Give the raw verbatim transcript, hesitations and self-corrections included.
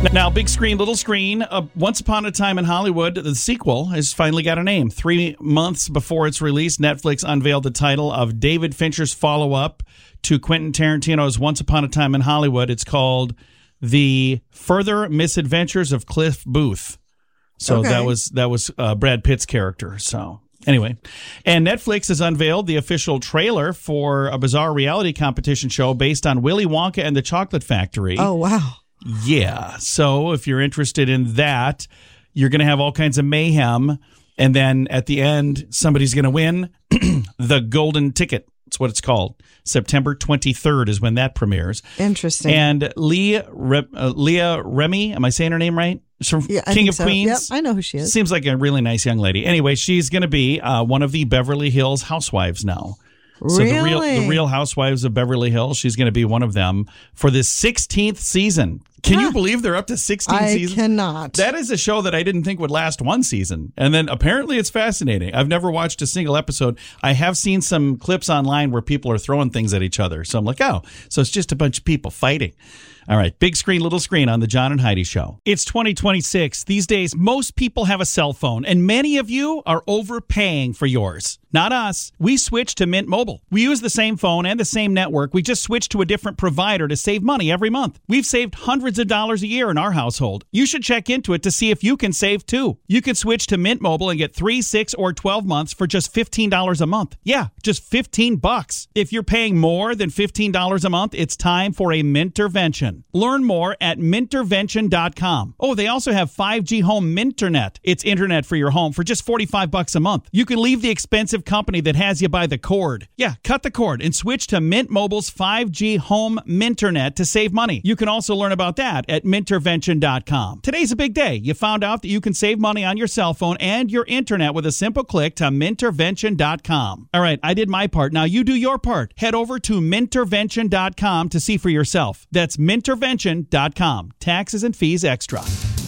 Now, big screen, little screen. Uh, Once Upon a Time in Hollywood, the sequel, has finally got a name. Three months before its release, Netflix unveiled the title of David Fincher's follow-up to Quentin Tarantino's Once Upon a Time in Hollywood. It's called The Further Misadventures of Cliff Booth. So Okay. that was that was uh, Brad Pitt's character. So anyway, and Netflix has unveiled the official trailer for a bizarre reality competition show based on Willy Wonka and the Chocolate Factory. Oh, wow. Yeah. So if you're interested in that, you're going to have all kinds of mayhem. And then at the end, somebody's going to win the golden ticket. That's what it's called. September twenty-third is when that premieres. Interesting. And Leah, Re- uh, Leah Remy, am I saying her name right? She's from Yeah, I King think of so. Queens. Yep, I know who she is. Seems like a really nice young lady. Anyway, she's going to be uh, one of the Beverly Hills housewives now. So Really? the real, the real Housewives of Beverly Hills, she's going to be one of them for this sixteenth season. Can Huh. you believe they're up to sixteen I seasons? cannot. That is a show that I didn't think would last one season. And then apparently it's fascinating. I've never watched a single episode. I have seen some clips online where people are throwing things at each other. So I'm like, oh, so it's just a bunch of people fighting. All right, big screen, little screen on the John and Heidi Show. It's twenty twenty-six. These days, most people have a cell phone, and many of you are overpaying for yours. Not us. We switched to Mint Mobile. We use the same phone and the same network. We just switched to a different provider to save money every month. We've saved hundreds of dollars a year in our household. You should check into it to see if you can save too. You can switch to Mint Mobile and get three, six, or twelve months for just fifteen dollars a month. Yeah, just fifteen bucks. If you're paying more than fifteen dollars a month, it's time for a Mintervention. Learn more at mintervention dot com. Oh, they also have five G Home Minternet. It's internet for your home for just forty-five bucks a month. You can leave the expensive company that has you by the cord. Yeah, cut the cord and switch to Mint Mobile's five G Home Minternet to save money. You can also learn about that at mintervention dot com. Today's a big day. You found out that you can save money on your cell phone and your internet with a simple click to mintervention dot com. All right, I did my part. Now you do your part. Head over to mintervention dot com to see for yourself. That's mintervention dot com. Taxes and fees extra.